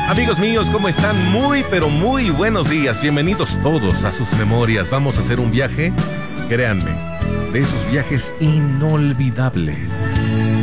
Amigos míos, ¿cómo están? Muy, pero muy buenos días. Bienvenidos todos a sus memorias. Vamos a hacer un viaje, créanme, de esos viajes inolvidables.